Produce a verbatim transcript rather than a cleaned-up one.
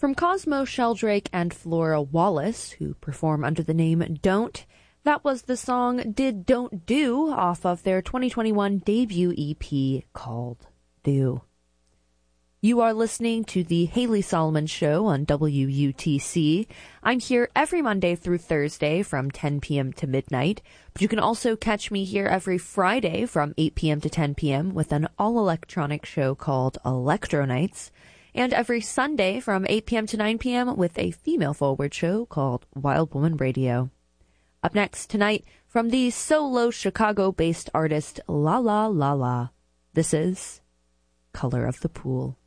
From Cosmo Sheldrake and Flora Wallace, who perform under the name Don't, that was the song Did Don't Do off of their twenty twenty-one debut E P called Do. You are listening to the Haley Solomon Show on W U T C. I'm here every Monday through Thursday from ten p.m. to midnight, but you can also catch me here every Friday from eight p.m. to ten p.m. with an all-electronic show called Electro Nights, and every Sunday from eight p.m. to nine p.m. with a female-forward show called Wild Woman Radio. Up next tonight, from the solo Chicago-based artist La La La La, this is Color of the Pool.